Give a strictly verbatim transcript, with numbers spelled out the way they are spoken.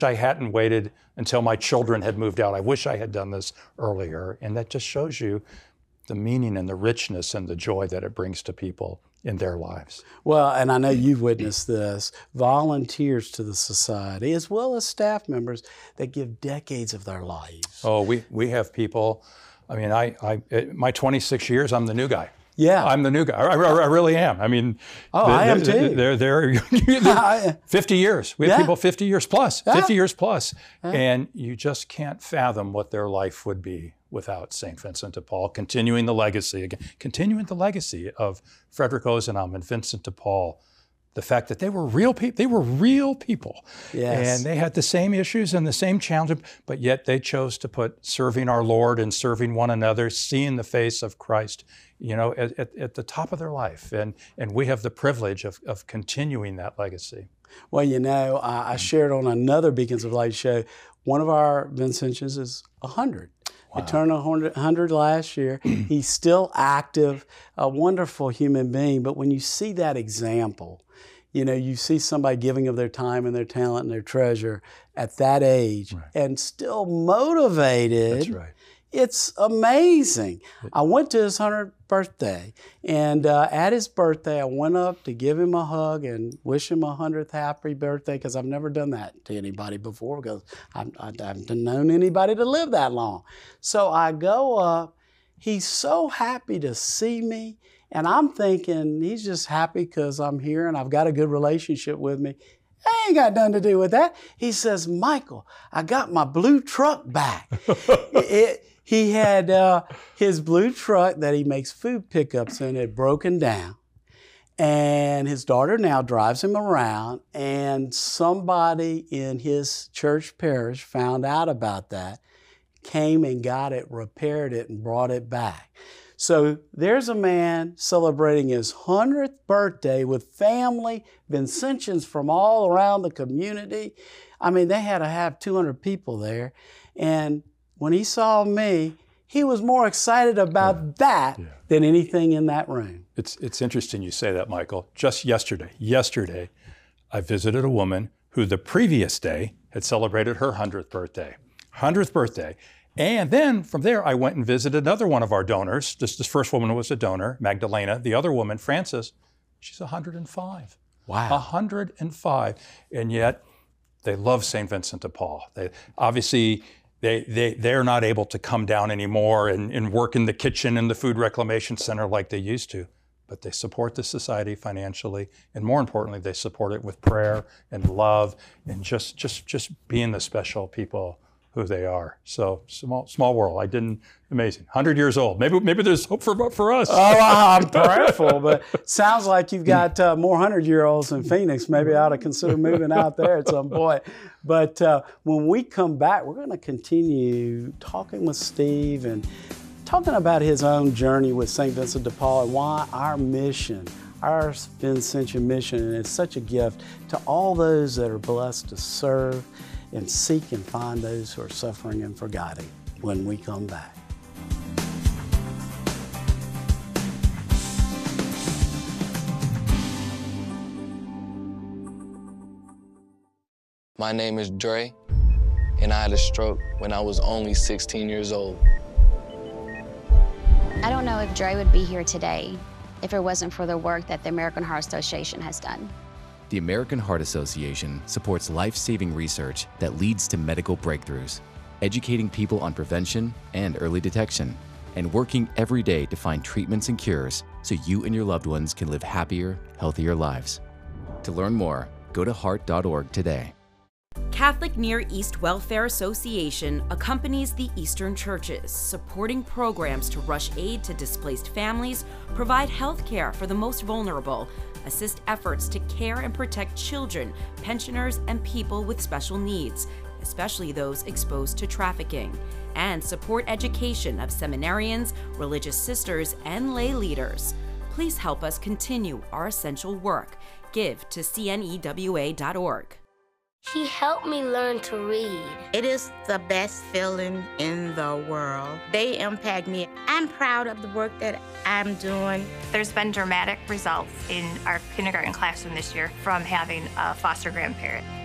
I hadn't waited until my children had moved out. I wish I had done this earlier. And that just shows you the meaning and the richness and the joy that it brings to people in their lives. Well, and I know you've witnessed this, volunteers to the society, as well as staff members that give decades of their lives. Oh, we, we have people, I mean, I, I, my twenty-six years, I'm the new guy. Yeah. I'm the new guy. I, I, I really am. I mean, oh, the, I am the, too. They're, they're fifty years. We have yeah. people fifty years plus, yeah. fifty years plus. Yeah. And you just can't fathom what their life would be without Saint Vincent de Paul, continuing the legacy, again, continuing the legacy of Frederick Ozanam and Vincent de Paul. The fact that they were real people, they were real people. Yes. And they had the same issues and the same challenges, but yet they chose to put serving our Lord and serving one another, seeing the face of Christ, you know, at, at, at the top of their life. And, and we have the privilege of, of continuing that legacy. Well, you know, I, I shared on another Beacons of Light show, one of our Vincentians is one hundred. Wow. He turned one hundred last year. He's still active, a wonderful human being. But when you see that example, you know, you see somebody giving of their time and their talent and their treasure at that age, right, and still motivated. That's right. It's amazing. I went to his one hundredth birthday, and uh, at his birthday, I went up to give him a hug and wish him a one hundredth happy birthday, because I've never done that to anybody before, because I, I haven't known anybody to live that long. So I go up. He's so happy to see me, and I'm thinking he's just happy because I'm here and I've got a good relationship with me. I ain't got nothing to do with that. He says, Michael, I got my blue truck back. it, He had uh, his blue truck that he makes food pickups in had broken down, and his daughter now drives him around, and somebody in his church parish found out about that, came and got it, repaired it, and brought it back. So there's a man celebrating his one hundredth birthday with family, Vincentians from all around the community. I mean, they had to have two hundred people there, and when he saw me, he was more excited about yeah. that yeah. than anything in that room. It's, it's interesting you say that, Michael. Just yesterday, yesterday, I visited a woman who the previous day had celebrated her one hundredth birthday. one hundredth birthday. And then from there, I went and visited another one of our donors. This, this first woman was a donor, Magdalena. The other woman, Frances, she's one hundred and five. Wow. one hundred and five. And yet, they love Saint Vincent de Paul. They obviously, They, they, they're not able to come down anymore and, and work in the kitchen in the Food Reclamation Center like they used to, but they support the society financially, and more importantly, they support it with prayer and love and just, just, just being the special people who they are. So small, small world. I didn't, amazing. one hundred years old. Maybe, maybe there's hope for, for us. Oh, I'm prayerful, but sounds like you've got uh, more hundred-year-olds in Phoenix. Maybe I ought to consider moving out there at some point. But uh, when we come back, we're going to continue talking with Steve and talking about his own journey with Saint Vincent de Paul and why our mission, our Vincentian mission, and it's such a gift to all those that are blessed to serve and seek and find those who are suffering and forgotten when we come back. My name is Dre, and I had a stroke when I was only sixteen years old. I don't know if Dre would be here today if it wasn't for the work that the American Heart Association has done. The American Heart Association supports life-saving research that leads to medical breakthroughs, educating people on prevention and early detection, and working every day to find treatments and cures so you and your loved ones can live happier, healthier lives. To learn more, go to heart dot org today. Catholic Near East Welfare Association accompanies the Eastern churches, supporting programs to rush aid to displaced families, provide health care for the most vulnerable, assist efforts to care and protect children, pensioners, and people with special needs, especially those exposed to trafficking, and support education of seminarians, religious sisters, and lay leaders. Please help us continue our essential work. Give to C N E W A dot org. He helped me learn to read. It is the best feeling in the world. They impact me. I'm proud of the work that I'm doing. There's been dramatic results in our kindergarten classroom this year from having a foster grandparent.